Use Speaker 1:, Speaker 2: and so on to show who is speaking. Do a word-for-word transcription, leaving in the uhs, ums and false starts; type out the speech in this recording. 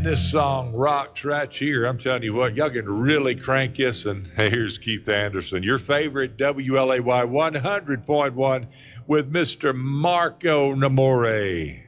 Speaker 1: this song rocks right here. I'm telling you what, y'all can really crank this. And here's Keith Anderson, your favorite W L A Y one hundred point one with Mister Marco Namore.